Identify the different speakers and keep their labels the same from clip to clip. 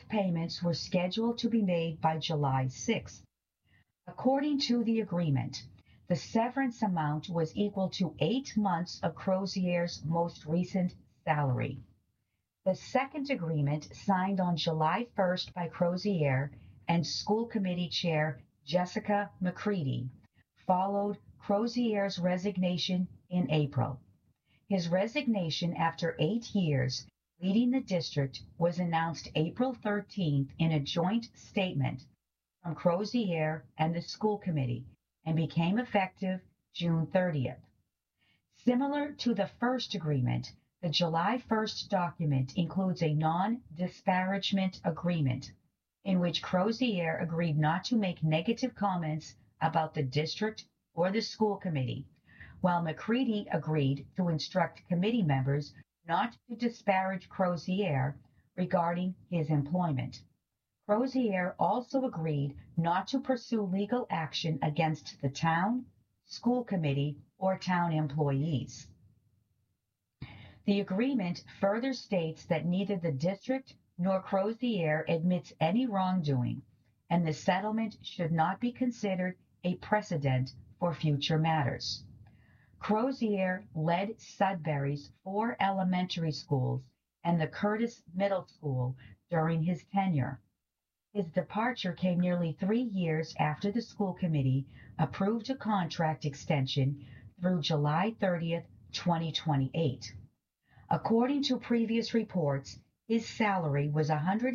Speaker 1: payments were scheduled to be made by July 6th. According to the agreement, the severance amount was equal to 8 months of Crozier's most recent salary. The second agreement, signed on July 1st by Crozier and School Committee Chair Jessica McCready, followed Crozier's resignation in April. His resignation after 8 years leading the district was announced April 13th in a joint statement from Crozier and the school committee and became effective June 30th. Similar to the first agreement, the July 1st document includes a non-disparagement agreement in which Crozier agreed not to make negative comments about the district or the school committee, while McCready agreed to instruct committee members not to disparage Crozier regarding his employment. Crozier also agreed not to pursue legal action against the town, school committee, or town employees. The agreement further states that neither the district nor Crozier admits any wrongdoing, and the settlement should not be considered a precedent for future matters. Crozier led Sudbury's 4 elementary schools and the Curtis Middle School during his tenure. His departure came nearly 3 years after the school committee approved a contract extension through July 30th, 2028. According to previous reports, his salary was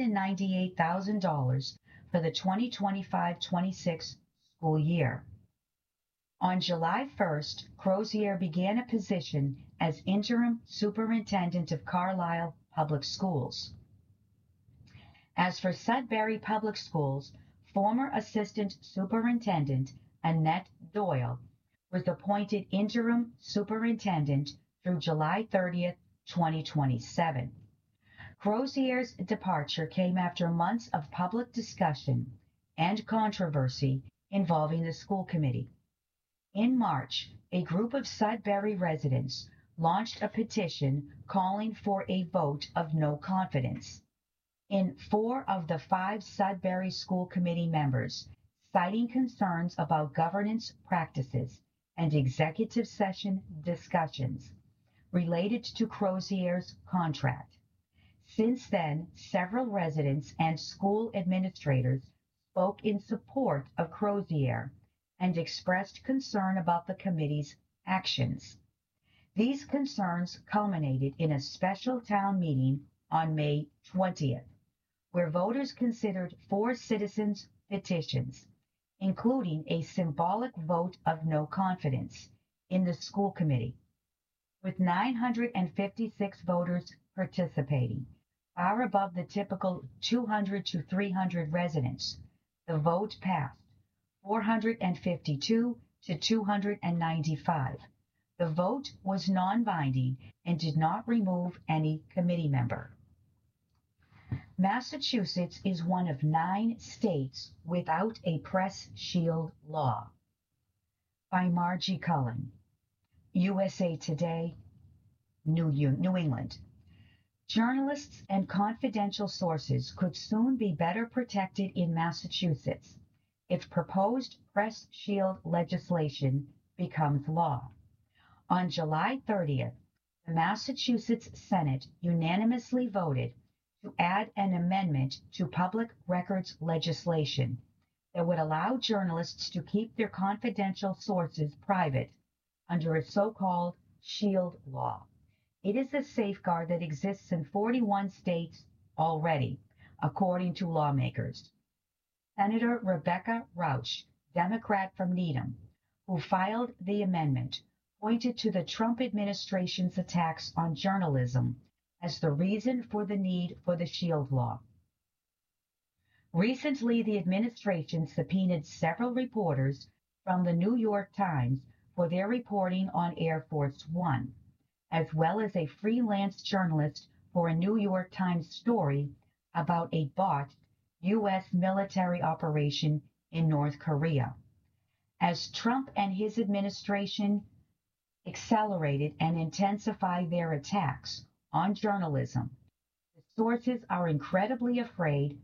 Speaker 1: $198,000 for the 2025-26 school year. On July 1st, Crozier began a position as interim superintendent of Carlisle Public Schools. As for Sudbury Public Schools, former assistant superintendent Annette Doyle was appointed interim superintendent through July 30th, 2027. Crozier's departure came after months of public discussion and controversy involving the school committee. In March, a group of Sudbury residents launched a petition calling for a vote of no confidence in 4 of the 5 Sudbury school committee members, citing concerns about governance practices and executive session discussions related to Crozier's contract. Since then, several residents and school administrators spoke in support of Crozier and expressed concern about the committee's actions. These concerns culminated in a special town meeting on May 20th, where voters considered 4 citizens' petitions, including a symbolic vote of no confidence in the school committee. With 956 voters participating, far above the typical 200 to 300 residents, the vote passed 452 to 295. The vote was non-binding and did not remove any committee member. Massachusetts is one of 9 states without a press shield law. By Margie Cullen, USA Today, New England. Journalists and confidential sources could soon be better protected in Massachusetts if proposed press shield legislation becomes law. On July 30th, the Massachusetts Senate unanimously voted to add an amendment to public records legislation that would allow journalists to keep their confidential sources private under a so-called shield law. It is a safeguard that exists in 41 states already, according to lawmakers. Senator Rebecca Rauch, Democrat from Needham, who filed the amendment, pointed to the Trump administration's attacks on journalism as the reason for the need for the shield law. Recently, the administration subpoenaed several reporters from the New York Times for their reporting on Air Force One, as well as a freelance journalist for a New York Times story about a botched U.S. military operation in North Korea. As Trump and his administration accelerated and intensified their attacks on journalism, the sources are incredibly afraid